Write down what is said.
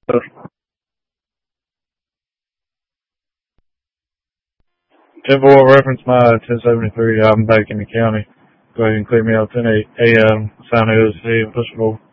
10-4, reference my 1073. I'm back in the county. Go ahead and clear me out 10-8. Hey, Sound AOC, push roll.